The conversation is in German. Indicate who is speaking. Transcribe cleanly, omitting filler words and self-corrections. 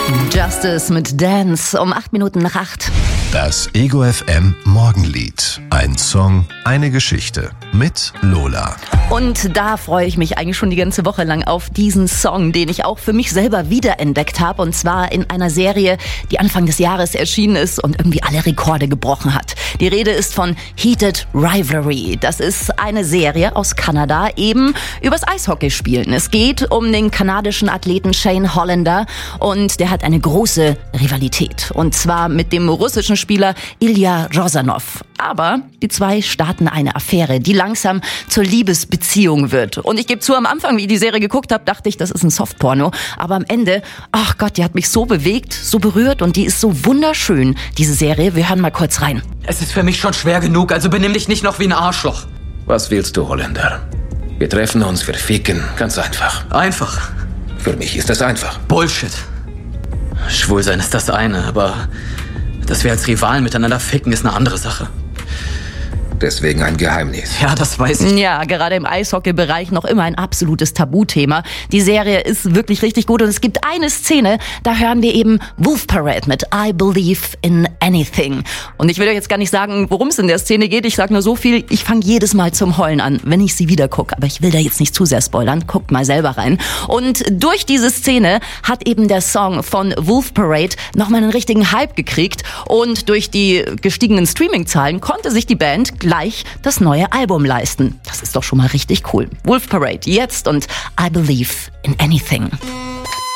Speaker 1: Justice mit Dance um 8 Minuten nach 8.
Speaker 2: Das Ego FM Morgenlied. Ein Song, eine Geschichte mit Lola.
Speaker 1: Und da freue ich mich eigentlich schon die ganze Woche lang auf diesen Song, den ich auch für mich selber wiederentdeckt habe. Und zwar in einer Serie, die Anfang des Jahres erschienen ist und irgendwie alle Rekorde gebrochen hat. Die Rede ist von Heated Rivalry. Das ist eine Serie aus Kanada, eben übers Eishockeyspielen. Es geht um den kanadischen Athleten Shane Hollander und der hat eine große Rivalität. Und zwar mit dem russischen Spieler Ilya Rozanov. Aber die zwei starten eine Affäre, die langsam zur Liebesbeziehung wird. Und ich gebe zu, am Anfang, wie ich die Serie geguckt habe, dachte ich, das ist ein Softporno. Aber am Ende, ach Gott, die hat mich so bewegt, so berührt und die ist so wunderschön, diese Serie. Wir hören mal kurz rein.
Speaker 3: Es ist für mich schon schwer genug, also benimm dich nicht noch wie ein Arschloch.
Speaker 4: Was willst du, Holländer? Wir treffen uns, wir ficken, ganz einfach.
Speaker 3: Einfach.
Speaker 4: Für mich ist das einfach.
Speaker 3: Bullshit. Schwulsein ist das eine, aber dass wir als Rivalen miteinander ficken, ist eine andere Sache.
Speaker 4: Deswegen ein Geheimnis.
Speaker 3: Ja, das weiß ich.
Speaker 1: Ja, gerade im Eishockey-Bereich noch immer ein absolutes Tabuthema. Die Serie ist wirklich richtig gut und es gibt eine Szene, da hören wir eben Wolf Parade mit I Believe in Anything. Und ich will euch jetzt gar nicht sagen, worum es in der Szene geht. Ich sage nur so viel, ich fange jedes Mal zum Heulen an, wenn ich sie wieder gucke. Aber ich will da jetzt nicht zu sehr spoilern. Guckt mal selber rein. Und durch diese Szene hat eben der Song von Wolf Parade nochmal einen richtigen Hype gekriegt. Und durch die gestiegenen Streaming-Zahlen konnte sich die Band gleich das neue Album leisten. Das ist doch schon mal richtig cool. Wolf Parade jetzt und I Believe in Anything.